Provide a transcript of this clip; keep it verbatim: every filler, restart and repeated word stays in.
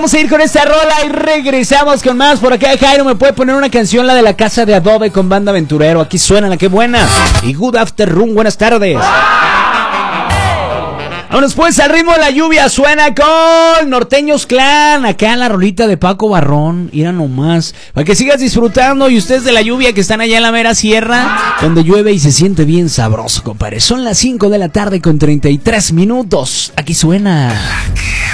vamos a ir con esta rola y regresamos con más. Por acá Jairo me puede poner una canción, la de La Casa de Adobe con Banda Aventurero. Aquí suena la que buena. Y Good Afternoon, buenas tardes. Vámonos pues al ritmo de la lluvia. Suena con Norteños Clan. Acá en la rolita de Paco Barrón. Mira nomás. Para que sigas disfrutando. Y ustedes de la lluvia que están allá en la mera sierra, donde llueve y se siente bien sabroso, compadre. Son las cinco de la tarde con treinta y tres minutos. Aquí suena